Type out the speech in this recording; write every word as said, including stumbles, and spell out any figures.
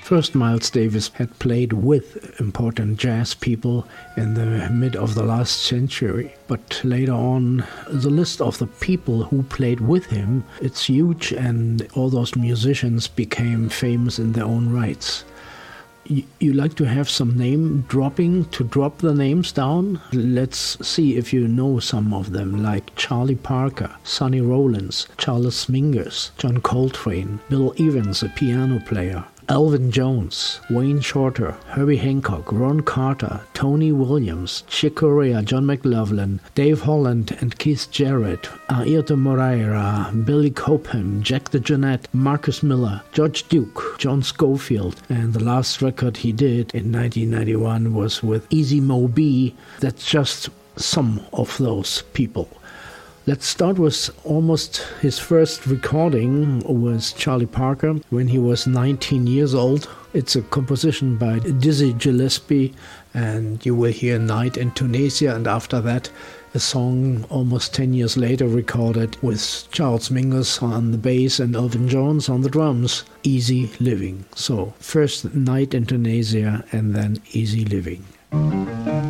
First, Miles Davis had played with important jazz people in the mid of the last century. But later on, the list of the people who played with him, it's huge, and all those musicians became famous in their own rights. You, you like to have some name dropping, to drop the names down? Let's see if you know some of them, like Charlie Parker, Sonny Rollins, Charles Mingus, John Coltrane, Bill Evans, a piano player, Elvin Jones, Wayne Shorter, Herbie Hancock, Ron Carter, Tony Williams, Chick Corea, John McLaughlin, Dave Holland and Keith Jarrett, Airto Moreira, Billy Cobham, Jack DeJohnette, Marcus Miller, George Duke, John Scofield, and the last record he did in nineteen ninety-one was with Easy Mo Bee. That's just some of those people. Let's start with almost his first recording with Charlie Parker when he was nineteen years old. It's a composition by Dizzy Gillespie, and you will hear Night in Tunisia, and after that a song almost ten years later recorded with Charles Mingus on the bass and Elvin Jones on the drums, Easy Living. So first Night in Tunisia and then Easy Living.